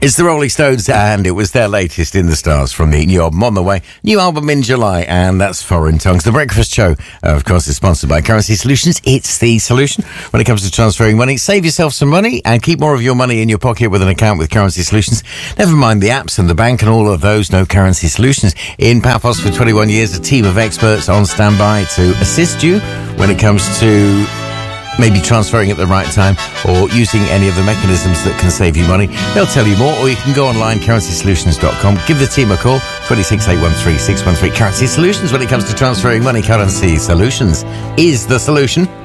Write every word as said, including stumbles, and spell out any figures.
It's the Rolling Stones, and it was their latest in the stars from the new album On The Way. New album in July, and that's Foreign Tongues. The Breakfast Show, uh, of course, is sponsored by Currency Solutions. It's the solution when it comes to transferring money. Save yourself some money and keep more of your money in your pocket with an account with Currency Solutions. Never mind the apps and the bank and all of those. No Currency Solutions. In Paphos for twenty-one years, a team of experts on standby to assist you when it comes to maybe transferring at the right time or using any of the mechanisms that can save you money. They'll tell you more, or you can go online, currency solutions dot com. Give the team a call, two six eight one three six one three. Currency Solutions, when it comes to transferring money, Currency Solutions is the solution.